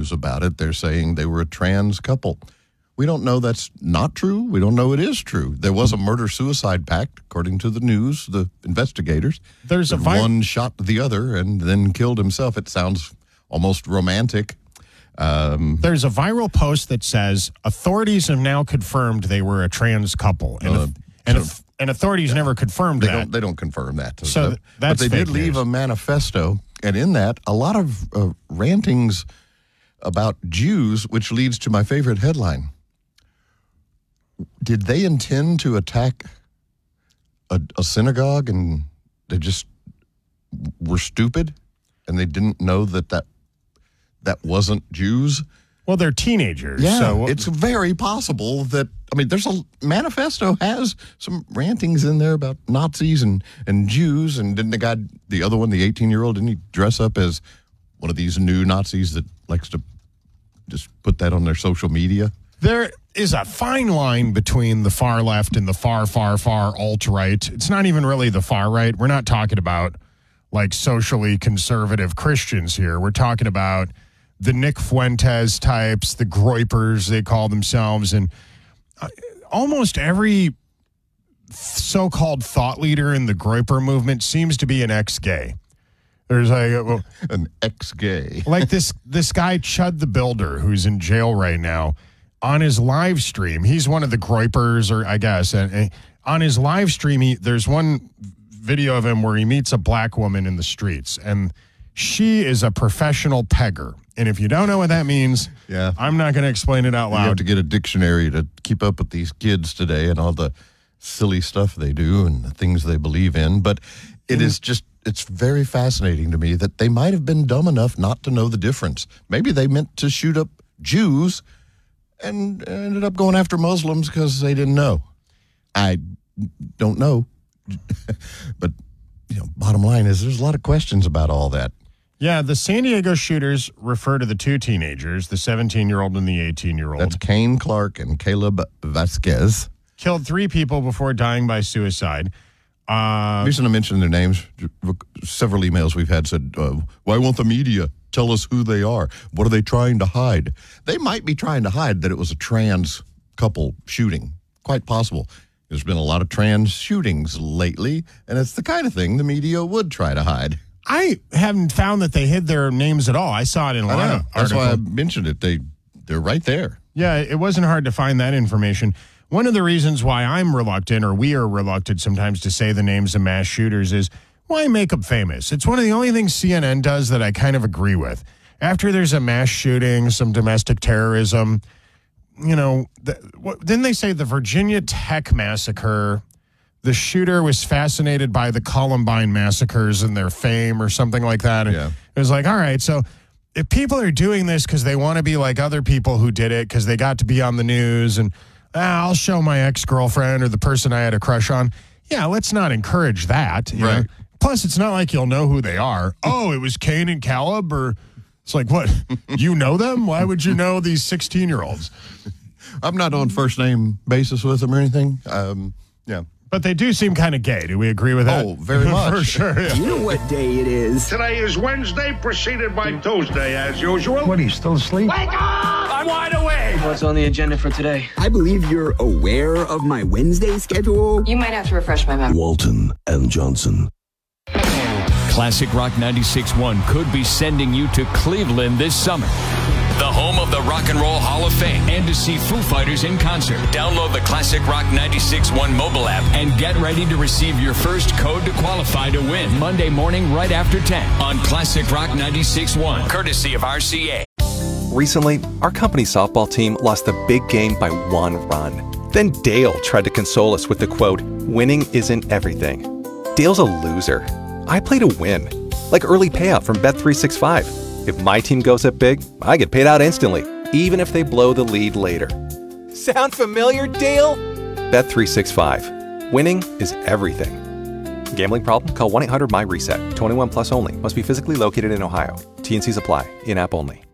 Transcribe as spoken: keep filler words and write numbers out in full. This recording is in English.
news about it. They're saying they were a trans couple. We don't know that's not true. We don't know it is true. There was a murder-suicide pact, according to the news, the investigators. There's a vi- One shot the other and then killed himself. It sounds almost romantic. Um, There's a viral post that says, authorities have now confirmed they were a trans couple. And, Uh, and, so- if, and authorities never confirmed they that. Don't, they don't confirm that. So th- that's But they did fake leave news. a manifesto, and in that, a lot of uh, rantings about Jews, which leads to my favorite headline. Did they intend to attack a, a synagogue and they just were stupid and they didn't know that that, that wasn't Jews? Well, they're teenagers. Yeah, so it's very possible that, I mean, there's a manifesto has some rantings in there about Nazis and, and Jews, and didn't the guy, the other one, the eighteen-year-old, didn't he dress up as one of these new Nazis that likes to just put that on their social media? There is a fine line between the far left and the far, far, far alt-right. It's not even really the far right. We're not talking about like socially conservative Christians here. We're talking about the Nick Fuentes types, the Groypers, they call themselves. And uh, almost every so-called thought leader in the Groyper movement seems to be an ex-gay. There's like a, well, An ex-gay. like this this guy Chud the Builder, who's in jail right now. On his live stream, he's one of the Groypers, or I guess, and, and on his live stream, he, there's one video of him where he meets a black woman in the streets, and she is a professional pegger. And if you don't know what that means, Yeah. I'm not going to explain it out You have loud. to get a dictionary to keep up with these kids today and all the silly stuff they do and the things they believe in. But it is just, it's very fascinating to me that they might have been dumb enough not to know the difference. Maybe they meant to shoot up Jews and ended up going after Muslims because they didn't know. I don't know. But, you know, bottom line is there's a lot of questions about all that. Yeah, the San Diego shooters refer to the two teenagers, the seventeen-year-old and the eighteen-year-old. That's Kane Clark and Caleb Vasquez. Killed three people before dying by suicide. Uh, The reason I mentioned their names, several emails we've had said, uh, why won't the media tell us who they are? What are they trying to hide? They might be trying to hide that it was a trans couple shooting. Quite possible. There's been a lot of trans shootings lately, and it's the kind of thing the media would try to hide. I haven't found that they hid their names at all. I saw it in a I lot know. of That's why I articles. mentioned it. They, they're right there. Yeah, it wasn't hard to find that information. One of the reasons why I'm reluctant, or we are reluctant sometimes to say the names of mass shooters is, why make them famous? It's one of the only things C N N does that I kind of agree with. After there's a mass shooting, some domestic terrorism, you know, the, what, didn't they say the Virginia Tech massacre, the shooter was fascinated by the Columbine massacres and their fame or something like that? And Yeah. it was like, all right, so if people are doing this because they want to be like other people who did it because they got to be on the news and ah, I'll show my ex-girlfriend or the person I had a crush on. Yeah, let's not encourage that. You Right. know? Plus, it's not like you'll know who they are. Oh, it was Kane and Caleb, or it's like, what? You know them? Why would you know these sixteen-year-olds? I'm not on first name basis with them or anything. Um, yeah. But they do seem kind of gay. Do we agree with that? Oh, very much. For sure, yeah. You know what day it is? Today is Wednesday, preceded by Tuesday, as usual. What, are you still asleep? Wake up! I'm wide awake! What's on the agenda for today? I believe you're aware of my Wednesday schedule. You might have to refresh my memory. Walton and Johnson. Classic Rock ninety-six point one could be sending you to Cleveland this summer, the home of the Rock and Roll Hall of Fame, and to see Foo Fighters in concert. Download the Classic Rock ninety-six point one mobile app and get ready to receive your first code to qualify to win Monday morning right after ten on Classic Rock ninety-six point one, courtesy of R C A. Recently, our company softball team lost a big game by one run. Then Dale tried to console us with the quote, "Winning isn't everything." Dale's a loser. I play to win, like early payout from Bet three sixty-five. If my team goes up big, I get paid out instantly, even if they blow the lead later. Sound familiar, Dale? Bet three sixty-five. Winning is everything. Gambling problem? Call one eight hundred M Y RESET. twenty-one plus only. Must be physically located in Ohio. T and C's apply. In-app only.